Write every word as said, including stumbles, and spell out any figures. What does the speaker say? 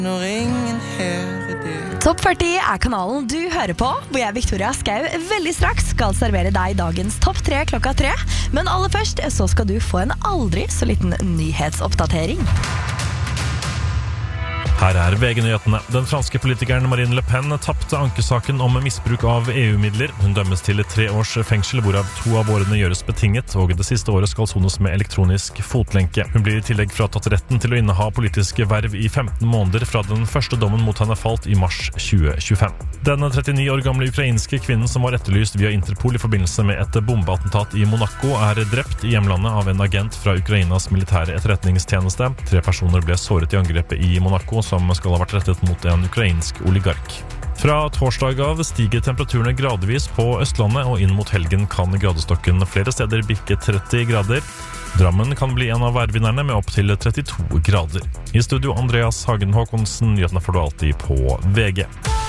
Når ingen hører det. Topp førti er kanalen du hører på, hvor jeg, Victoria Skau, veldig straks skal servere deg dagens topp tre klokka tre. Men aller først så skal du få en aldri så liten nyhetsoppdatering. Her er V G-nyhetene. Den franske politikeren Marine Le Pen tappte ankesaken om misbruk av E U-midler. Hun dømmes til tre års fengsel, hvorav to av årene gjøres betinget, og det siste året skal sones med elektronisk fotlenke. Hun blir i tillegg fratatt retten til å inneha politiske verv i femten måneder fra den første dommen mot henne falt i mars tjue tjuefem. Den trettini år gamle ukrainske kvinnen som var etterlyst via Interpol i forbindelse med et bombeattentat i Monaco er drept i hjemlandet av en agent fra Ukrainas militære etterretningstjeneste. Tre personer ble såret i angrepet i Monaco, som skal ha vært rettet mot en ukrainsk oligark. Fra torsdag av stiger temperaturene gradvis på Østlandet, og inn mot helgen kan gradestokken flere steder bikke tretti grader. Drammen kan bli en av værvinnerne med opp til trettito grader. I studio Andreas Hagen Håkonsen, nyhetene får du alltid på V G.